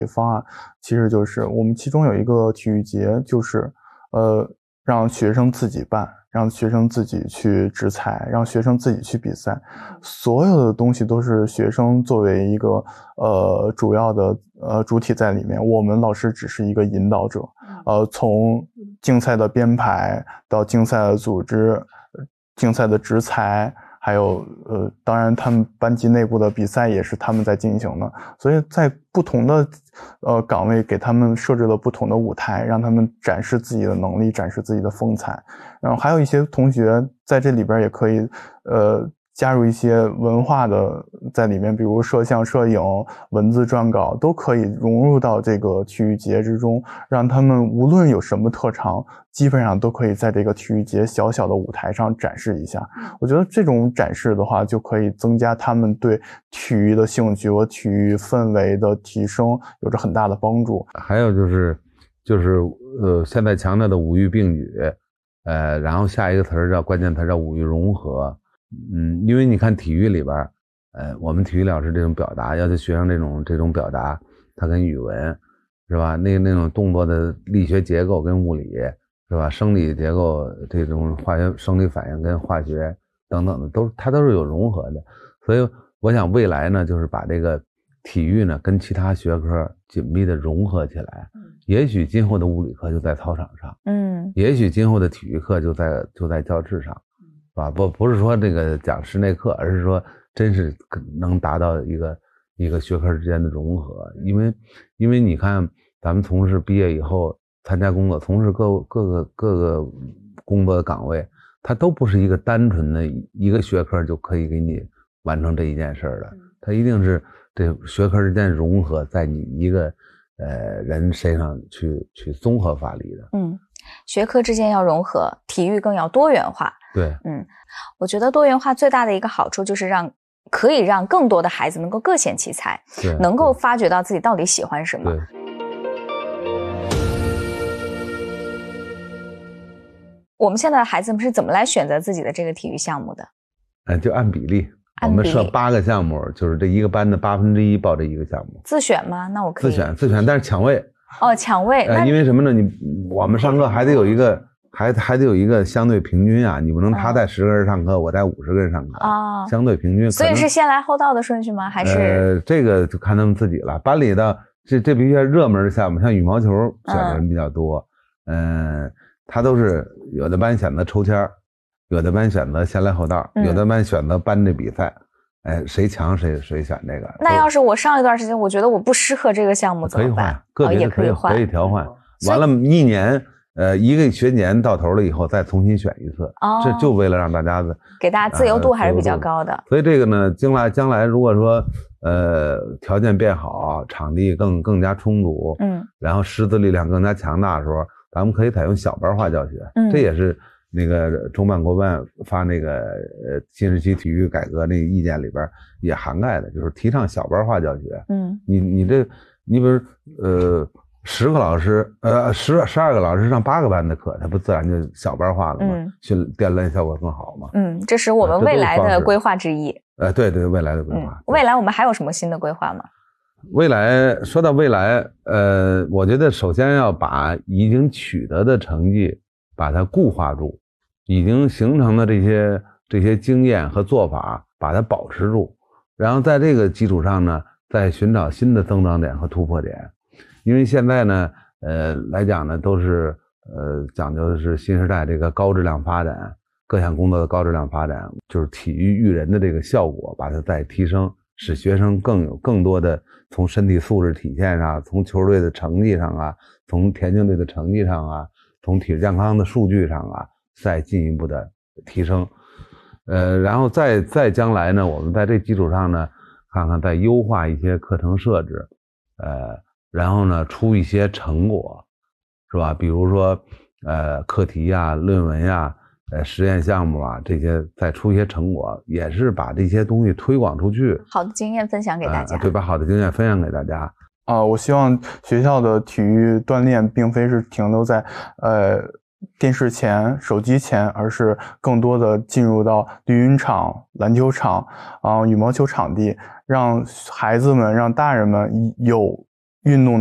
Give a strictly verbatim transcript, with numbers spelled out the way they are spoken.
方案，其实就是我们其中有一个体育节，就是呃让学生自己办，让学生自己去执裁，让学生自己去比赛，所有的东西都是学生作为一个呃主要的呃主体在里面，我们老师只是一个引导者，呃从竞赛的编排到竞赛的组织，竞赛的执裁。还有呃，当然他们班级内部的比赛也是他们在进行的，所以在不同的呃岗位给他们设置了不同的舞台，让他们展示自己的能力，展示自己的风采。然后还有一些同学在这里边也可以呃加入一些文化的在里面，比如摄像、摄影、文字撰稿都可以融入到这个体育节之中，让他们无论有什么特长，基本上都可以在这个体育节小小的舞台上展示一下。我觉得这种展示的话，就可以增加他们对体育的兴趣和体育氛围的提升，有着很大的帮助。 还有就是就是呃现在强调的五育并举，呃然后下一个词儿叫关键词叫五育融合。嗯，因为你看体育里边，呃，我们体育老师这种表达，要求学生这种这种表达，它跟语文是吧？那那种动作的力学结构跟物理是吧？生理结构这种化学生理反应跟化学等等的，都它都是有融合的。所以我想未来呢，就是把这个体育呢跟其他学科紧密的融合起来。也许今后的物理课就在操场上，嗯，也许今后的体育课就在就在教室上。是吧？不不是说这个讲室内课，而是说真是能达到一个一个学科之间的融合。因为因为你看，咱们从事毕业以后参加工作，从事各各个各个工作的岗位，它都不是一个单纯的一个学科就可以给你完成这一件事的，它一定是这学科之间融合在你一个呃人身上去去综合发力的。 嗯，学科之间要融合，体育更要多元化。 对， 嗯，我觉得多元化最大的一个好处就是让可以让更多的孩子能够各显其才，能够发掘到自己到底喜欢什么。我们现在的孩子们是怎么来选择自己的这个体育项目的？ 呃，就按比例，我们设八个项目，就是这一个班的八分之一报这一个项目。 自选吗？那我可以自选，自选，但是抢位。 哦，抢位。 呃，因为什么呢？你我们上课还得有一个。还还得有一个相对平均啊，你不能他带十个人上课，哦、我带五十个人上课啊，哦、相对平均。 所以是先来后到的顺序吗？还是？ 呃，这个就看他们自己了。班里的这这比较热门的项目，像羽毛球选的人比较多，嗯、呃，他都是有的班选择抽签，有的班选择先来后到，嗯、有的班选择班的比赛，哎，谁强谁谁选这个。 那要是我上一段时间我觉得我不适合这个项目怎么办？ 可以换，个别的可以、哦、可以调换。完了，一年。呃，一个学年到头了以后，再重新选一次，哦、这就为了让大家的给大家自由度还是比较高的。呃、 所以这个呢，将来将来如果说呃条件变好，场地更更加充足，嗯，然后师资力量更加强大的时候，咱们可以采用小班化教学，嗯，这也是那个中办国办发那个呃新时期体育改革那个意见里边也涵盖的，就是提倡小班化教学，嗯，你你这你比如呃。十个老师，呃，十十二个老师上八个班的课，它不自然就小班化了吗？嗯，训锻炼效果更好吗？ 嗯，这是我们未来的规划之一。 呃，对对，未来的规划、 嗯。未来我们还有什么新的规划吗？ 未来说到未来，呃，我觉得首先要把已经取得的成绩把它固化住，已经形成的这些这些经验和做法把它保持住，然后在这个基础上呢，再寻找新的增长点和突破点。因为现在呢，呃，来讲呢，都是呃讲究的是新时代这个高质量发展，各项工作的高质量发展，就是体育育人的这个效果，把它再提升，使学生更有更多的从身体素质体现上，从球队的成绩上啊，从田径队的成绩上啊，从体育健康的数据上啊，再进一步的提升。呃，然后再再将来呢，我们在这基础上呢，看看再优化一些课程设置，呃。然后呢，出一些成果，是吧？比如说，呃，课题呀、论文呀、呃，实验项目啊，这些再出一些成果，也是把这些东西推广出去。 好的经验分享给大家。 呃、对，把好的经验分享给大家。 啊、呃，我希望学校的体育锻炼并非是停留在呃电视前、手机前，而是更多的进入到绿茵场、篮球场啊、呃、羽毛球场地，让孩子们、让大人们有运动